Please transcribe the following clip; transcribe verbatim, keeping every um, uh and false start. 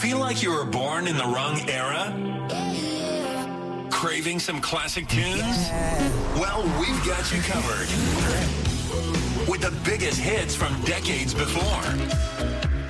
Feel like you were born in the wrong era? Craving some classic tunes? Well, we've got you covered with the biggest hits from decades before.